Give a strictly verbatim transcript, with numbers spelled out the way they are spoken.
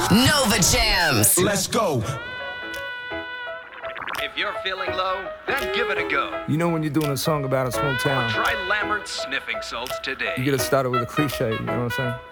Nova Jams. Let's go. If you're feeling low, then give it a go. You know when you're doing a song about a small town, Try Lambert's sniffing salts today. you gotta start it with a cliche, you know what I'm saying?